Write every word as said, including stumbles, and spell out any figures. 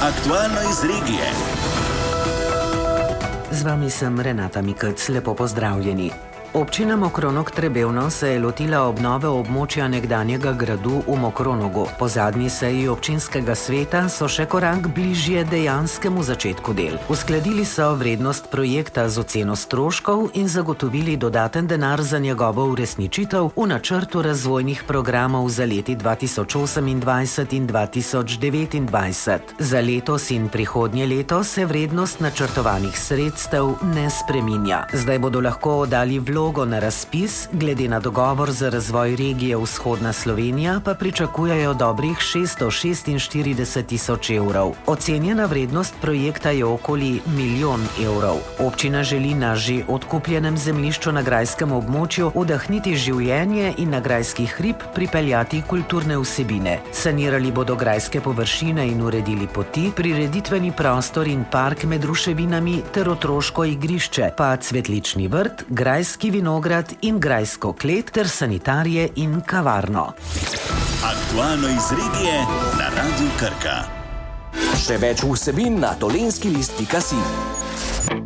Aktualno iz regije. Z vami sem Renata Mikec, lepo pozdravljeni. Občina Mokronog Trebevno se je lotila obnove območja nekdanjega gradu v Mokronogu. Po zadnji seji občinskega sveta so še korak bližje dejanskemu začetku del. Uskladili so vrednost projekta z oceno stroškov in zagotovili dodaten denar za njegovo uresničitev v načrtu razvojnih programov za leti dva tisoč osemindvajset in dva tisoč devetindvajset. Za letos in prihodnje leto se vrednost načrtovanih sredstev ne spreminja. Zdaj bodo lahko oddali vlogo na razpis, glede na dogovor za razvoj regije Vzhodna Slovenija pa pričakujejo dobrih šeststo šestinštirideset tisoč evrov. Ocenjena vrednost projekta je okoli milijon evrov. Občina želi na že odkupljenem zemljišču na grajskem območju vdahniti življenje in na grajski hrib pripeljati kulturne vsebine. Sanirali bodo grajske površine in uredili poti, prireditveni prostor in park med ruševinami ter otroško igrišče, pa cvetlični vrt, grajski vinograd in grajsko klet ter sanitarije in kavarno. Aktualno iz regije na Radiu Krka. Še več vsebin na dolenskilist pika si.